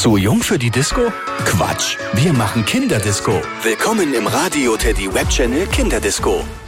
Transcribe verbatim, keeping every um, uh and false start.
Zu jung für die Disco? Quatsch, wir machen Kinderdisco. Willkommen im Radio Teddy Webchannel Kinderdisco.